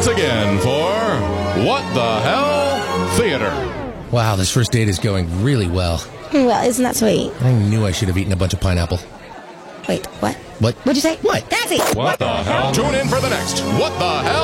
once again for What the Hell Theater. Wow, this first date is going really well. Well, isn't that sweet? I knew I should have eaten a bunch of pineapple. Wait, what? What? What'd you say? What? Nancy! What the hell? Tune in for the next What the Hell